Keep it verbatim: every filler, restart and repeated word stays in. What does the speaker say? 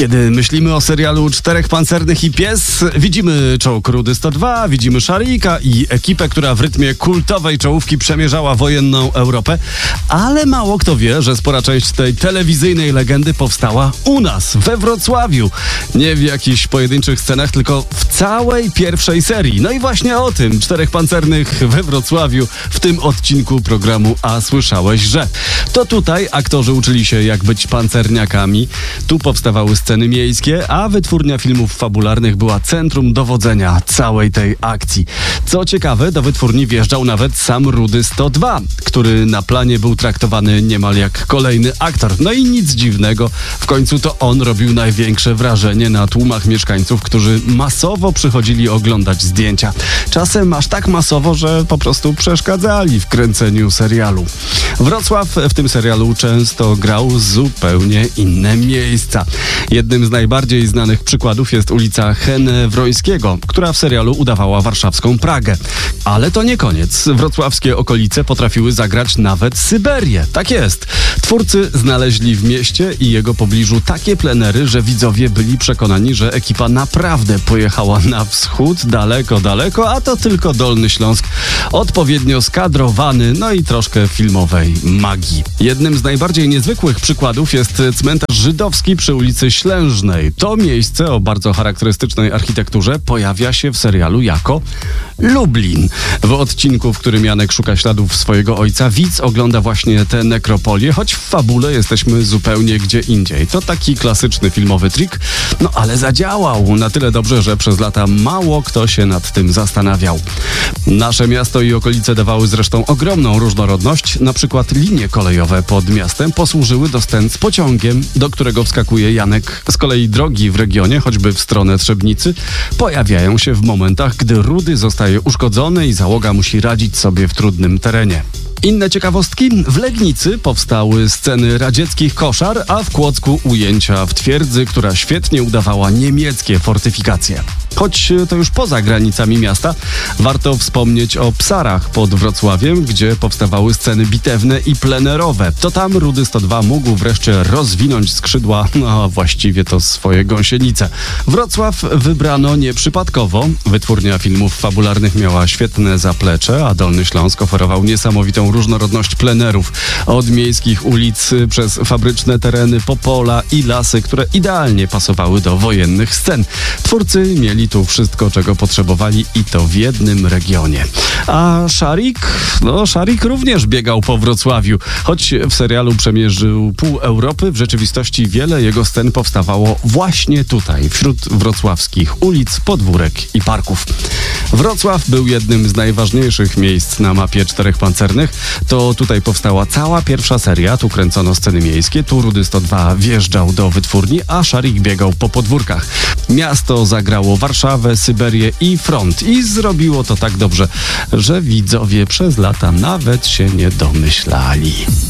Kiedy myślimy o serialu Czterech Pancernych i Pies, widzimy czołg Rudy sto dwa, widzimy Szarika i ekipę, która w rytmie kultowej czołówki przemierzała wojenną Europę, ale mało kto wie, że spora część tej telewizyjnej legendy powstała u nas, we Wrocławiu. Nie w jakichś pojedynczych scenach, tylko w całej pierwszej serii. No i właśnie o tym Czterech Pancernych we Wrocławiu w tym odcinku programu A słyszałeś, że to tutaj aktorzy uczyli się, jak być pancerniakami. Tu powstawały sceny miejskie, a wytwórnia filmów fabularnych była centrum dowodzenia całej tej akcji. Co ciekawe, do wytwórni wjeżdżał nawet sam Rudy sto dwa, który na planie był traktowany niemal jak kolejny aktor. No i nic dziwnego, w końcu to on robił największe wrażenie na tłumach mieszkańców, którzy masowo przychodzili oglądać zdjęcia. Czasem aż tak masowo, że po prostu przeszkadzali w kręceniu serialu. Wrocław w tym serialu często grał zupełnie inne miejsca. Jednym z najbardziej znanych przykładów jest ulica Henewrońskiego, która w serialu udawała warszawską Pragę. Ale to nie koniec. Wrocławskie okolice potrafiły zagrać nawet Syberię. Tak jest. Twórcy znaleźli w mieście i jego pobliżu takie plenery, że widzowie byli przekonani, że ekipa naprawdę pojechała na wschód, daleko, daleko, a to tylko Dolny Śląsk. Odpowiednio skadrowany, no i troszkę filmowej magii. Jednym z najbardziej niezwykłych przykładów jest cmentarz żydowski przy ulicy Ślężnej. To miejsce o bardzo charakterystycznej architekturze pojawia się w serialu jako Lublin. W odcinku, w którym Janek szuka śladów swojego ojca, widz ogląda właśnie tę nekropolię, choć w fabule jesteśmy zupełnie gdzie indziej. To taki klasyczny filmowy trik, no ale zadziałał na tyle dobrze, że przez lata mało kto się nad tym zastanawiał. Nasze miasto i okolice dawały zresztą ogromną różnorodność. Na przykład linie kolejowe pod miastem posłużyły do scen z pociągiem, do którego wskakuje Janek. Z kolei drogi w regionie, choćby w stronę Trzebnicy, pojawiają się w momentach, gdy Rudy zostaje uszkodzony i załoga musi radzić sobie w trudnym terenie. Inne ciekawostki? W Legnicy powstały sceny radzieckich koszar, a w Kłodzku ujęcia w twierdzy, która świetnie udawała niemieckie fortyfikacje. Choć to już poza granicami miasta, warto wspomnieć o Psarach pod Wrocławiem, gdzie powstawały sceny bitewne i plenerowe. To tam Rudy sto dwa mógł wreszcie rozwinąć skrzydła, no a właściwie to swoje gąsienice. Wrocław wybrano nieprzypadkowo. Wytwórnia filmów fabularnych miała świetne zaplecze, a Dolny Śląsk oferował niesamowitą różnorodność plenerów. Od miejskich ulic przez fabryczne tereny po pola i lasy, które idealnie pasowały do wojennych scen. Twórcy mieli tu wszystko, czego potrzebowali i to w jednym regionie. A Szarik? No, Szarik również biegał po Wrocławiu. Choć w serialu przemierzył pół Europy, w rzeczywistości wiele jego scen powstawało właśnie tutaj, wśród wrocławskich ulic, podwórek i parków. Wrocław był jednym z najważniejszych miejsc na mapie Czterech Pancernych. To tutaj powstała cała pierwsza seria, tu kręcono sceny miejskie, tu Rudy sto dwa wjeżdżał do wytwórni, a Szarik biegał po podwórkach. Miasto zagrało Warszawę, Syberię i front i zrobiło to tak dobrze, że widzowie przez lata nawet się nie domyślali.